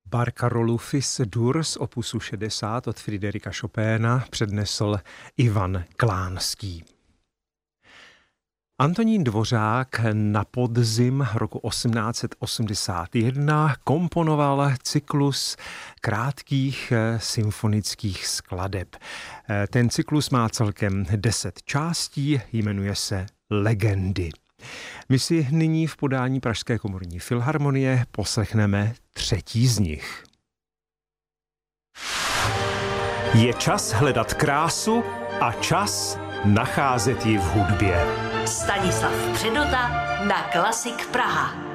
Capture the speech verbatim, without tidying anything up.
Barkarolu Fils dur z opusu šedesát od Friderika Chopina přednesl Ivan Klánský. Antonín Dvořák na podzim roku osmnáct set osmdesát jedna komponoval cyklus krátkých symfonických skladeb. Ten cyklus má celkem deset částí, jmenuje se Legendy. My si nyní v podání Pražské komorní filharmonie poslechneme třetí z nich. Je čas hledat krásu a čas nacházet ji v hudbě. Stanislav Předota na Klasik Praha.